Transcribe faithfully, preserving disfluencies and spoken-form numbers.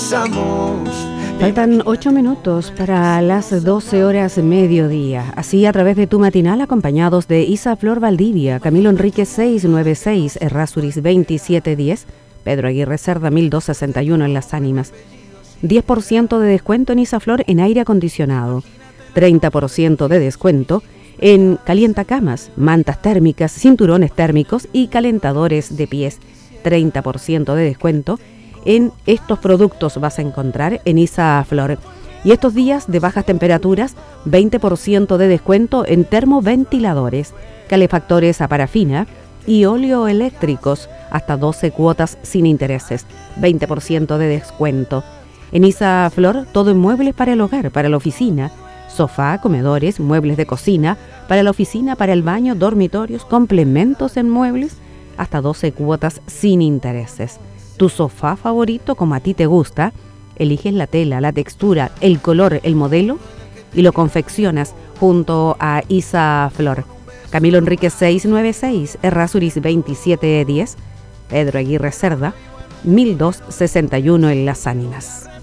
pasamos. Faltan ocho minutos para las doce horas mediodía. Así, a través de tu matinal, acompañados de Isa Flor Valdivia, Camilo Enrique seiscientos noventa y seis, Errázuriz veintisiete diez, Pedro Aguirre Cerda mil doscientos sesenta y uno en Las Ánimas. diez por ciento de descuento en Isa Flor en aire acondicionado. treinta por ciento de descuento en calientacamas, mantas térmicas, cinturones térmicos y calentadores de pies. treinta por ciento de descuento en estos productos vas a encontrar en Isa Flor. Y estos días de bajas temperaturas, veinte por ciento de descuento en termoventiladores, calefactores a parafina y oleoeléctricos, hasta doce cuotas sin intereses, veinte por ciento de descuento. En Isa Flor, todo en muebles para el hogar, para la oficina, sofá, comedores, muebles de cocina, para la oficina, para el baño, dormitorios, complementos en muebles, hasta doce cuotas sin intereses. Tu sofá favorito, como a ti te gusta, eliges la tela, la textura, el color, el modelo y lo confeccionas junto a Isa Flor. Camilo Enrique seiscientos noventa y seis, Errázuriz veintisiete diez, Pedro Aguirre Cerda mil doscientos sesenta y uno en Las Ánimas.